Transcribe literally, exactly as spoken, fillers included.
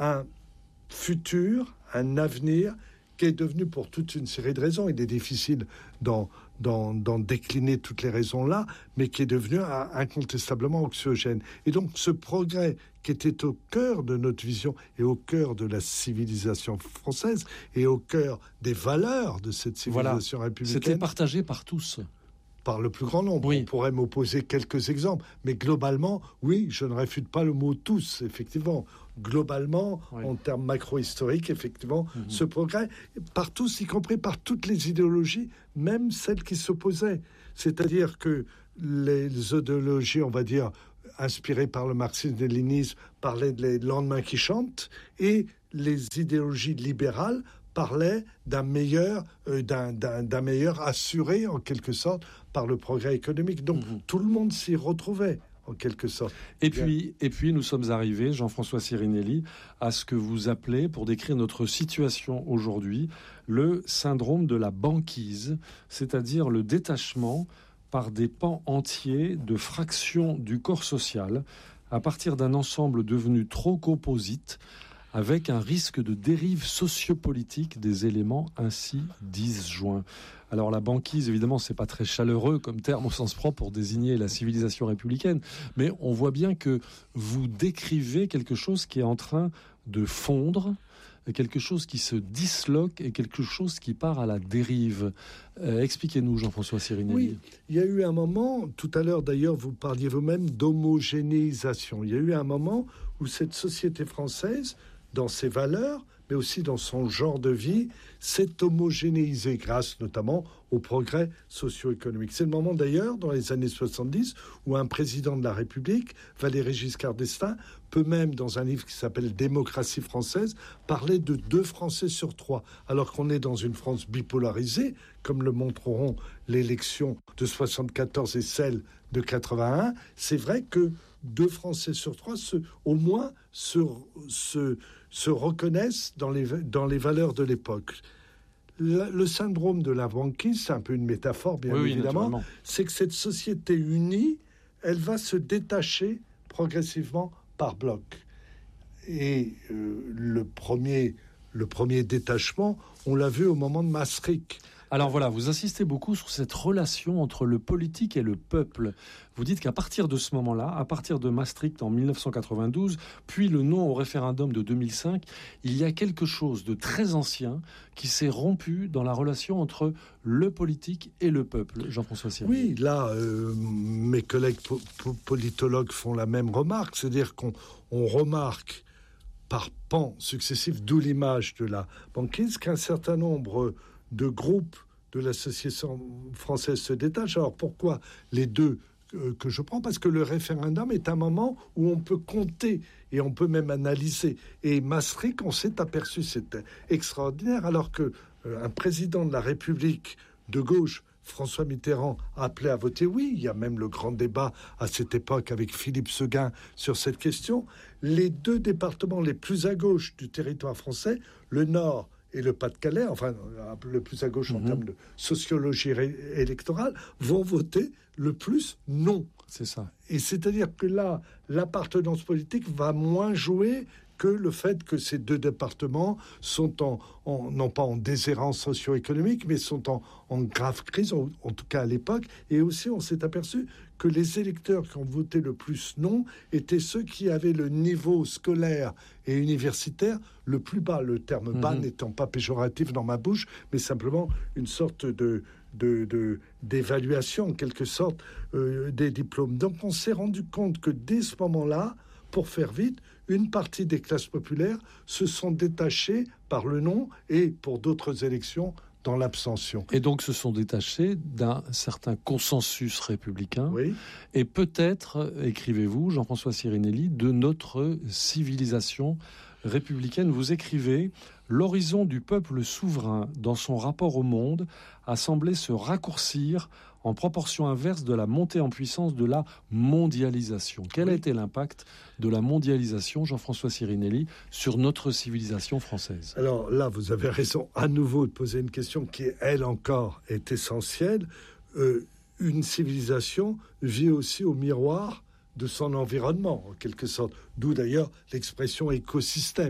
un futur, un avenir qui est devenu, pour toute une série de raisons, il est difficile d'en, d'en, d'en décliner toutes les raisons-là, mais qui est devenu un, incontestablement anxiogène. Et donc ce progrès qui était au cœur de notre vision et au cœur de la civilisation française et au cœur des valeurs de cette civilisation voilà. républicaine... C'était partagé par tous. Par le plus grand nombre. Oui. On pourrait m'opposer quelques exemples. Mais globalement, oui, je ne réfute pas le mot « tous », effectivement. Globalement, oui. En termes macro-historiques, effectivement, mmh. ce progrès, par tous, y compris par toutes les idéologies, même celles qui s'opposaient. C'est-à-dire que les idéologies, on va dire, inspirées par le marxisme-léninisme, parlaient des lendemains qui chantent, et les idéologies libérales parlait d'un meilleur, euh, d'un, d'un, d'un meilleur assuré, en quelque sorte, par le progrès économique. Donc, mmh. tout le monde s'y retrouvait, en quelque sorte. Et puis, et puis, nous sommes arrivés, Jean-François Sirinelli, à ce que vous appelez, pour décrire notre situation aujourd'hui, le syndrome de la banquise, c'est-à-dire le détachement par des pans entiers de fractions du corps social, à partir d'un ensemble devenu trop composite, avec un risque de dérive sociopolitique des éléments ainsi disjoints. Alors la banquise, évidemment, c'est pas très chaleureux comme terme au sens propre pour désigner la civilisation républicaine, mais on voit bien que vous décrivez quelque chose qui est en train de fondre, quelque chose qui se disloque et quelque chose qui part à la dérive. Euh, expliquez-nous, Jean-François Sirinelli. Oui, il y a eu un moment, tout à l'heure d'ailleurs, vous parliez vous-même d'homogénéisation. Il y a eu un moment où cette société française, dans ses valeurs, mais aussi dans son genre de vie, s'est homogénéisée grâce notamment au progrès socio-économique. C'est le moment d'ailleurs, dans les années soixante-dix, où un président de la République, Valéry Giscard d'Estaing, peut même, dans un livre qui s'appelle « Démocratie française », parler de deux Français sur trois, alors qu'on est dans une France bipolarisée, comme le montreront l'élection de soixante-quatorze et celle de quatre-vingt-un. C'est vrai que deux Français sur trois, se, au moins, se, se, se reconnaissent dans les, dans les valeurs de l'époque. Le, le syndrome de la banquise, c'est un peu une métaphore, bien oui, évidemment, oui, c'est que cette société unie, elle va se détacher progressivement par blocs. Et euh, le, premier, le premier détachement, on l'a vu au moment de Maastricht. Alors voilà, vous insistez beaucoup sur cette relation entre le politique et le peuple. Vous dites qu'à partir de ce moment-là, à partir de Maastricht en dix-neuf cent quatre-vingt-douze, puis le non au référendum de deux mille cinq, il y a quelque chose de très ancien qui s'est rompu dans la relation entre le politique et le peuple. Jean-François Sirinelli. Oui, là, euh, mes collègues po- po- politologues font la même remarque, c'est-à-dire qu'on on remarque par pans successifs, d'où l'image de la banquise, qu'un certain nombre de groupes de l'association française se détachent. Alors pourquoi les deux euh, que je prends? Parce que le référendum est un moment où on peut compter et on peut même analyser. Et Maastricht, on s'est aperçu, c'était extraordinaire, alors que euh, un président de la République de gauche, François Mitterrand, a appelé à voter oui. Il y a même le grand débat à cette époque avec Philippe Séguin sur cette question. Les deux départements les plus à gauche du territoire français, le Nord et le Pas-de-Calais, enfin le plus à gauche mmh. en termes de sociologie ré- électorale, vont voter le plus non. C'est ça. Et c'est-à-dire que là, l'appartenance politique va moins jouer que le fait que ces deux départements sont en, en non pas en déshérence socio-économique, mais sont en, en grave crise, en, en tout cas à l'époque. Et aussi, on s'est aperçu que les électeurs qui ont voté le plus non étaient ceux qui avaient le niveau scolaire et universitaire le plus bas. Le terme bas mmh. n'étant pas péjoratif dans ma bouche, mais simplement une sorte de, de, de, d'évaluation, en quelque sorte, euh, des diplômes. Donc on s'est rendu compte que dès ce moment-là, pour faire vite, une partie des classes populaires se sont détachées par le non et pour d'autres élections dans l'abstention. Et donc se sont détachés d'un certain consensus républicain. Oui. Et peut-être, écrivez-vous, Jean-François Sirinelli, de notre civilisation républicaine. Vous écrivez « L'horizon du peuple souverain dans son rapport au monde a semblé se raccourcir en proportion inverse de la montée en puissance de la mondialisation ». Quel oui. a été l'impact de la mondialisation, Jean-François Sirinelli, sur notre civilisation française? Alors là, vous avez raison à nouveau de poser une question qui, elle encore, est essentielle. Euh, une civilisation vit aussi au miroir de son environnement, en quelque sorte. D'où d'ailleurs l'expression écosystème.